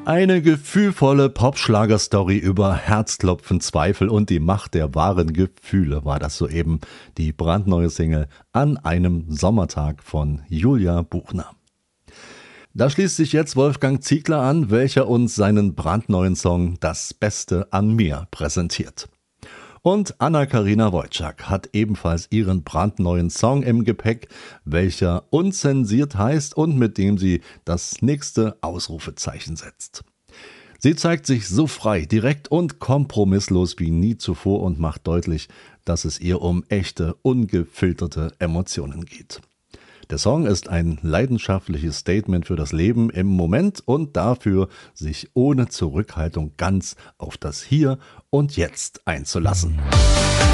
Eine gefühlvolle Popschlager-Story über Herzklopfen, Zweifel und die Macht der wahren Gefühle war das soeben, die brandneue Single An einem Sommertag von Julia Buchner. Da schließt sich jetzt Wolfgang Ziegler an, welcher uns seinen brandneuen Song Das Beste an mir präsentiert. Und Anna-Karina Wojcik hat ebenfalls ihren brandneuen Song im Gepäck, welcher unzensiert heißt und mit dem sie das nächste Ausrufezeichen setzt. Sie zeigt sich so frei, direkt und kompromisslos wie nie zuvor und macht deutlich, dass es ihr um echte, ungefilterte Emotionen geht. Der Song ist ein leidenschaftliches Statement für das Leben im Moment und dafür, sich ohne Zurückhaltung ganz auf das Hier und Jetzt einzulassen.